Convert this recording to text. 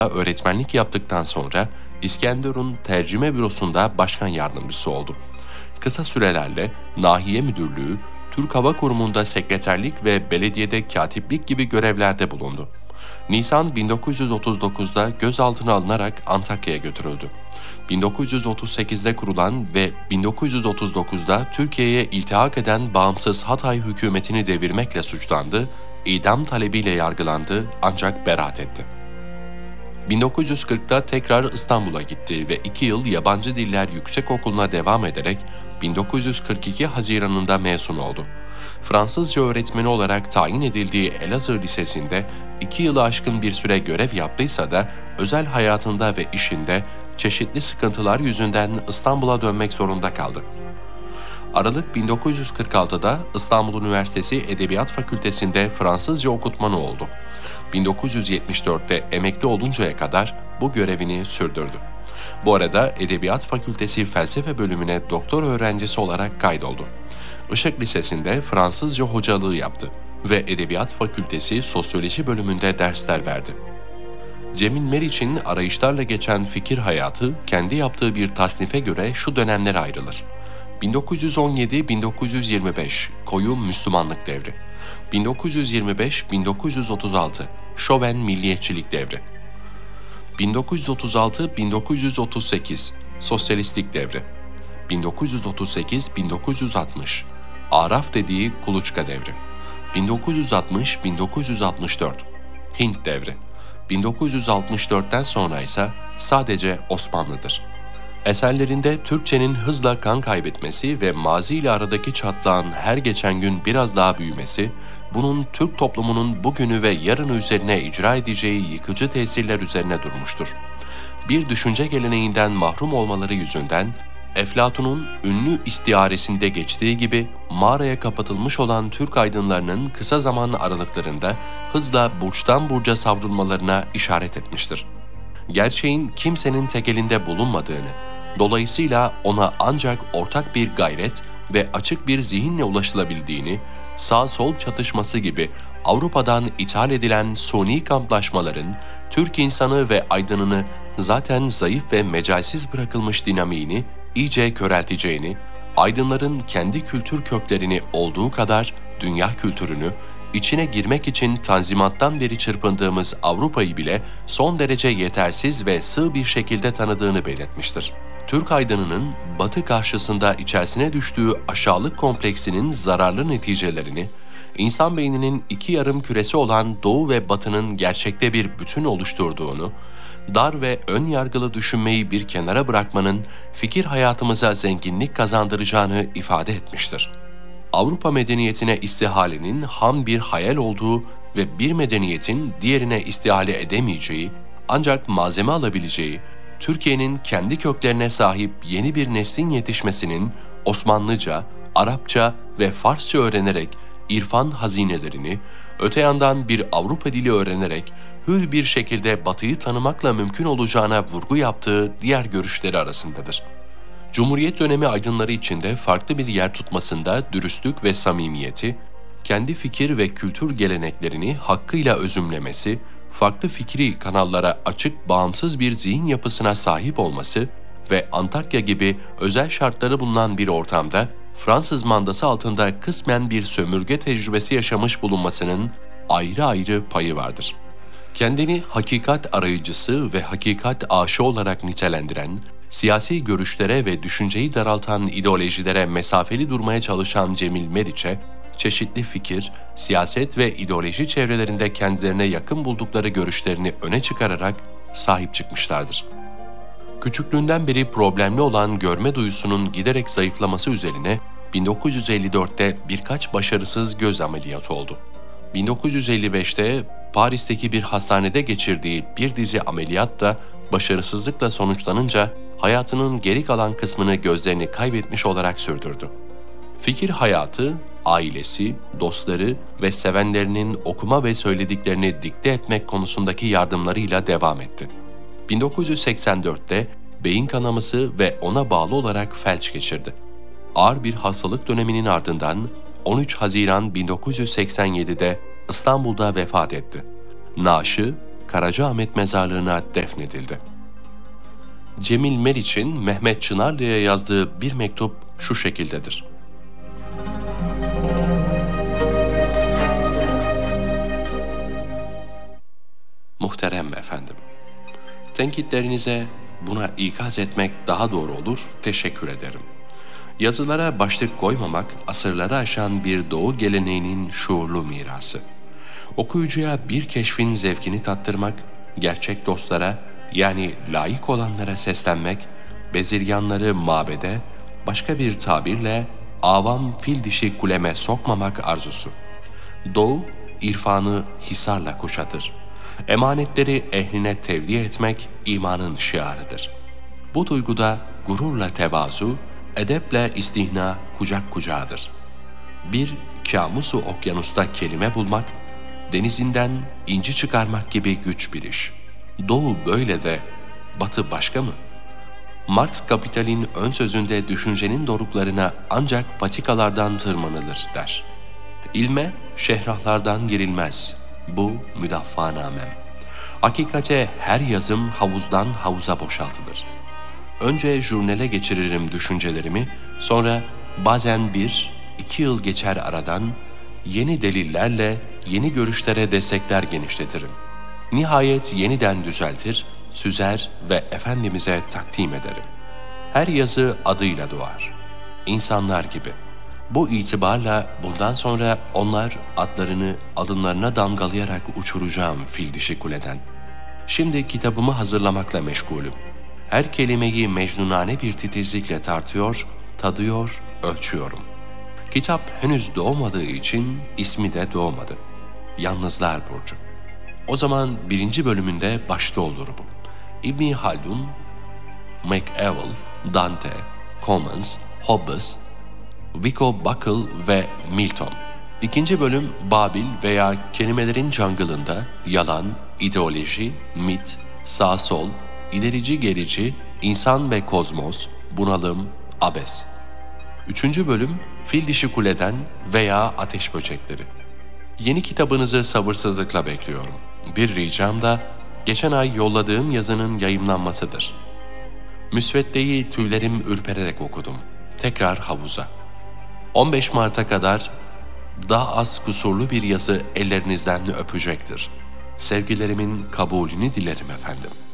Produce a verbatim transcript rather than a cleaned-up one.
öğretmenlik yaptıktan sonra İskenderun Tercüme Bürosu'nda başkan yardımcısı oldu. Kısa sürelerle Nahiye Müdürlüğü, Türk Hava Kurumu'nda sekreterlik ve belediyede katiplik gibi görevlerde bulundu. Nisan bin dokuz yüz otuz dokuzda gözaltına alınarak Antakya'ya götürüldü. bin dokuz yüz otuz sekizde kurulan ve bin dokuz yüz otuz dokuzda Türkiye'ye iltihak eden bağımsız Hatay hükümetini devirmekle suçlandı, idam talebiyle yargılandı ancak beraat etti. bin dokuz yüz kırkta tekrar İstanbul'a gitti ve iki yıl Yabancı Diller Yüksekokulu'na devam ederek bin dokuz yüz kırk iki Haziran'ında mezun oldu. Fransızca öğretmeni olarak tayin edildiği Elazığ Lisesi'nde iki yılı aşkın bir süre görev yaptıysa da özel hayatında ve işinde çeşitli sıkıntılar yüzünden İstanbul'a dönmek zorunda kaldı. Aralık bin dokuz yüz kırk altıda İstanbul Üniversitesi Edebiyat Fakültesi'nde Fransızca okutmanı oldu. bin dokuz yüz yetmiş dörtte emekli oluncaya kadar bu görevini sürdürdü. Bu arada Edebiyat Fakültesi Felsefe bölümüne doktor öğrencisi olarak kaydoldu. Işık Lisesi'nde Fransızca hocalığı yaptı ve Edebiyat Fakültesi Sosyoloji bölümünde dersler verdi. Cemil Meriç'in arayışlarla geçen fikir hayatı kendi yaptığı bir tasnife göre şu dönemlere ayrılır. bin dokuz yüz on yedi - bin dokuz yüz yirmi beş Koyu Müslümanlık devri. bin dokuz yüz yirmi beş - bin dokuz yüz otuz altı Şoven Milliyetçilik devri. bin dokuz yüz otuz altı - bin dokuz yüz otuz sekiz Sosyalistlik devri. bin dokuz yüz otuz sekiz - bin dokuz yüz altmış Araf dediği Kuluçka devri. bin dokuz yüz altmış - bin dokuz yüz altmış dört Hint devri. bin dokuz yüz altmış dörtten sonra ise sadece Osmanlı'dır. Eserlerinde Türkçenin hızla kan kaybetmesi ve mazi ile aradaki çatlağın her geçen gün biraz daha büyümesi, bunun Türk toplumunun bugünü ve yarını üzerine icra edeceği yıkıcı tesirler üzerine durmuştur. Bir düşünce geleneğinden mahrum olmaları yüzünden, Eflatun'un ünlü istiaresinde geçtiği gibi mağaraya kapatılmış olan Türk aydınlarının kısa zaman aralıklarında hızla burçtan burca savrulmalarına işaret etmiştir. Gerçeğin kimsenin tekelinde bulunmadığını, dolayısıyla ona ancak ortak bir gayret ve açık bir zihinle ulaşılabildiğini, sağ-sol çatışması gibi Avrupa'dan ithal edilen suni kamplaşmaların Türk insanı ve aydınını zaten zayıf ve mecalsiz bırakılmış dinamiğini iyice körelteceğini, aydınların kendi kültür köklerini olduğu kadar dünya kültürünü, içine girmek için Tanzimat'tan beri çırpındığımız Avrupa'yı bile son derece yetersiz ve sığ bir şekilde tanıdığını belirtmiştir. Türk aydınının Batı karşısında içerisine düştüğü aşağılık kompleksinin zararlı neticelerini, insan beyninin iki yarım küresi olan Doğu ve Batı'nın gerçekte bir bütün oluşturduğunu, dar ve ön yargılı düşünmeyi bir kenara bırakmanın fikir hayatımıza zenginlik kazandıracağını ifade etmiştir. Avrupa medeniyetine istihalenin ham bir hayal olduğu ve bir medeniyetin diğerine istihale edemeyeceği, ancak malzeme alabileceği, Türkiye'nin kendi köklerine sahip yeni bir neslin yetişmesinin Osmanlıca, Arapça ve Farsça öğrenerek irfan hazinelerini, öte yandan bir Avrupa dili öğrenerek hür bir şekilde Batı'yı tanımakla mümkün olacağına vurgu yaptığı diğer görüşleri arasındadır. Cumhuriyet dönemi aydınları içinde farklı bir yer tutmasında dürüstlük ve samimiyeti, kendi fikir ve kültür geleneklerini hakkıyla özümlemesi, farklı fikri kanallara açık bağımsız bir zihin yapısına sahip olması ve Antakya gibi özel şartları bulunan bir ortamda Fransız mandası altında kısmen bir sömürge tecrübesi yaşamış bulunmasının ayrı ayrı payı vardır. Kendini hakikat arayıcısı ve hakikat aşığı olarak nitelendiren, siyasi görüşlere ve düşünceyi daraltan ideolojilere mesafeli durmaya çalışan Cemil Meriç'e, çeşitli fikir, siyaset ve ideoloji çevrelerinde kendilerine yakın buldukları görüşlerini öne çıkararak sahip çıkmışlardır. Küçüklüğünden beri problemli olan görme duyusunun giderek zayıflaması üzerine bin dokuz yüz elli dörtte birkaç başarısız göz ameliyatı oldu. bin dokuz yüz elli beşte Paris'teki bir hastanede geçirdiği bir dizi ameliyat da başarısızlıkla sonuçlanınca hayatının geri kalan kısmını gözlerini kaybetmiş olarak sürdürdü. Fikir hayatı, ailesi, dostları ve sevenlerinin okuma ve söylediklerini dikte etmek konusundaki yardımlarıyla devam etti. bin dokuz yüz seksen dörtte beyin kanaması ve ona bağlı olarak felç geçirdi. Ağır bir hastalık döneminin ardından on üç Haziran bin dokuz yüz seksen yedide İstanbul'da vefat etti. Naaşı Karacaahmet Mezarlığı'na defnedildi. Cemil Meriç'in Mehmet Çınarlı'ya yazdığı bir mektup şu şekildedir. Muhterem efendim, tenkitlerinize buna ikaz etmek daha doğru olur, teşekkür ederim. Yazılara başlık koymamak asırları aşan bir doğu geleneğinin şuurlu mirası. Okuyucuya bir keşfin zevkini tattırmak, gerçek dostlara yani layık olanlara seslenmek, bezirganları mabede, başka bir tabirle avam fil dişi kuleme sokmamak arzusu. Doğu, irfanı hisarla kuşatır. Emanetleri ehline tevdi etmek imanın şiarıdır. Bu duyguda gururla tevazu, edeple istihna kucak kucağıdır. Bir kamusu okyanusta kelime bulmak, denizinden inci çıkarmak gibi güç bir iş. Doğu böyle de, batı başka mı? Marx Kapital'in ön sözünde düşüncenin doruklarına ancak patikalardan tırmanılır der. İlme şehrahlardan girilmez. Bu müdaffaanamem. Hakikate her yazım havuzdan havuza boşaltılır. Önce jurnale geçiririm düşüncelerimi, sonra bazen bir, iki yıl geçer aradan, yeni delillerle yeni görüşlere destekler genişletirim. Nihayet yeniden düzeltir, süzer ve Efendimiz'e takdim ederim. Her yazı adıyla doğar. İnsanlar gibi. Bu itibarla bundan sonra onlar adlarını alınlarına damgalayarak uçuracağım fil dişi kuleden. Şimdi kitabımı hazırlamakla meşgulüm. Her kelimeyi mecnunane bir titizlikle tartıyor, tadıyor, ölçüyorum. Kitap henüz doğmadığı için ismi de doğmadı. Yalnızlar Burcu. O zaman birinci bölümünde başta olur bu. İbn Haldun, McEvil, Dante, Commons, Hobbes, Vico Buckle ve Milton. İkinci bölüm Babil veya kelimelerin jungle'ında yalan, ideoloji, mit, sağ sol, ilerici gerici, insan ve kozmos, bunalım, abes. Üçüncü bölüm Fil Dişi Kuleden veya Ateş Böcekleri. Yeni kitabınızı sabırsızlıkla bekliyorum. Bir ricam da geçen ay yolladığım yazının yayımlanmasıdır. Müsveddeyi tüylerim ürpererek okudum. Tekrar havuza. on beş Mart'a kadar daha az kusurlu bir yazı ellerinizden öpecektir. Sevgilerimin kabulünü dilerim efendim.